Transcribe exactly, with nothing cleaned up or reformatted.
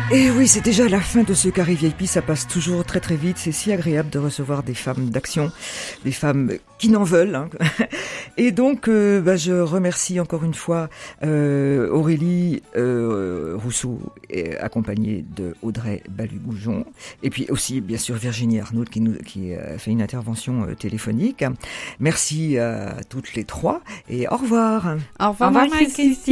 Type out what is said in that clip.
Et oui, c'est déjà la fin de ce Carré V I P, ça passe toujours très très vite, c'est si agréable de recevoir des femmes d'action, des femmes qui n'en veulent. Hein. Et donc, euh, bah, je remercie encore une fois euh, Aurélie euh, Rousseau, et, accompagnée de Audrey Balu-Goujon, et puis aussi bien sûr Virginie Arnaud qui, nous, qui a fait une intervention euh, téléphonique. Merci à toutes les trois et au revoir. Au revoir, au revoir Marie-Christine.